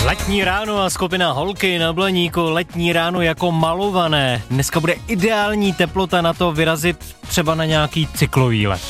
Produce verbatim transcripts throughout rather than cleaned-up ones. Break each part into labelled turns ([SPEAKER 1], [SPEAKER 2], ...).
[SPEAKER 1] Letní ráno a skupina Holky na Blaníku, letní ráno jako malované. Dneska bude ideální teplota na to vyrazit třeba na nějaký cyklovýlet.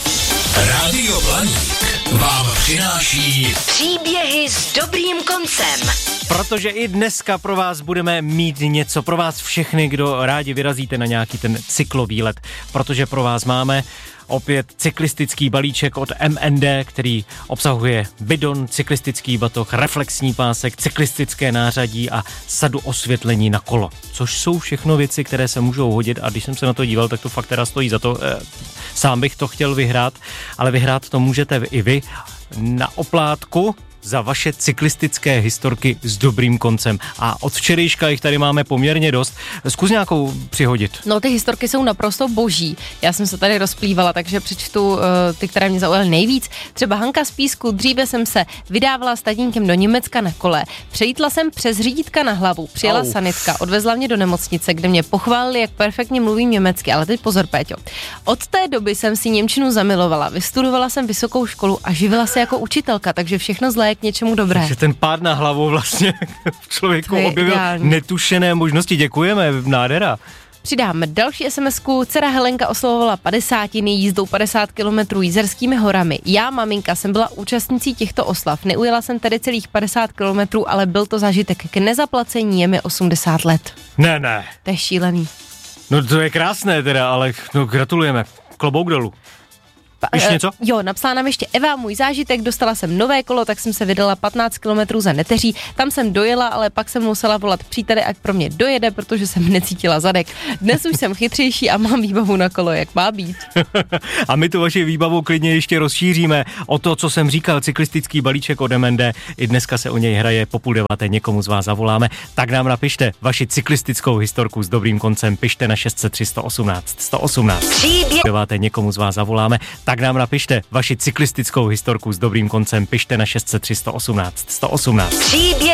[SPEAKER 2] Rádio Blaník vám přináší
[SPEAKER 3] příběhy s dobrým koncem.
[SPEAKER 1] Protože i dneska pro vás budeme mít něco, pro vás všechny, kdo rádi vyrazíte na nějaký ten cyklovýlet, protože pro vás máme opět cyklistický balíček od M N D, který obsahuje bidon, cyklistický batoh, reflexní pásek, cyklistické nářadí a sadu osvětlení na kolo. Což jsou všechno věci, které se můžou hodit a když jsem se na to díval, tak to fakt teda stojí za to. Sám bych to chtěl vyhrát, ale vyhrát to můžete i vy na oplátku za vaše cyklistické historky s dobrým koncem. A od včerejška jich tady máme poměrně dost. Zkus nějakou přihodit.
[SPEAKER 4] No, ty historky jsou naprosto boží. Já jsem se tady rozplývala, takže přečtu uh, ty, které mě zaujaly nejvíc. Třeba Hanka z Písku. Dříve jsem se vydávala s tatínkem do Německa na kole. Přejítla jsem přes řídítka na hlavu. Přijela
[SPEAKER 1] Au.
[SPEAKER 4] sanitka, odvezla mě do nemocnice, kde mě pochválili, jak perfektně mluvím německy. Ale teď pozor, Péťo. Od té doby jsem si němčinu zamilovala. Vystudovala jsem vysokou školu a živila se jako učitelka, takže všechno zlé k něčemu dobré.
[SPEAKER 1] Takže ten pád na hlavu vlastně v člověku objevil
[SPEAKER 4] ideální.
[SPEAKER 1] netušené možnosti. Děkujeme, nádhera.
[SPEAKER 4] Přidáme další SMSku. Dcera Helenka oslovovala padesátiny jízdou padesát kilometrů Jizerskými horami. Já, maminka, jsem byla účastnicí těchto oslav. Neujela jsem tedy celých padesát kilometrů, ale byl to zážitek k nezaplacení, je mi osmdesát let.
[SPEAKER 1] Ne, ne.
[SPEAKER 4] To je šílený.
[SPEAKER 1] No to je krásné teda, ale no, gratulujeme. Klobouk dolů. Víš něco?
[SPEAKER 4] Uh, jo, napsala nám ještě Eva, můj zážitek, dostala jsem nové kolo, tak jsem se vydala patnáct kilometrů za Neteří, tam jsem dojela, ale pak jsem musela volat příteli, ať pro mě dojede, protože jsem necítila zadek. Dnes už jsem chytřejší a mám výbavu na kolo, jak má být.
[SPEAKER 1] A my tu vaši výbavu klidně ještě rozšíříme o to, co jsem říkal, cyklistický balíček od M N D. I dneska se o něj hraje po půl deváté, někomu z vás zavoláme. Tak nám napište vaši cyklistickou historku s dobrým koncem, pište na šest set tři sto osmnáct sto osmnáct.
[SPEAKER 3] Příběh.
[SPEAKER 1] Deváté, někomu z vás zavoláme. Tak nám napište vaši cyklistickou historku s dobrým koncem, pište na šest set tři sto osmnáct sto osmnáct.
[SPEAKER 3] Příběh.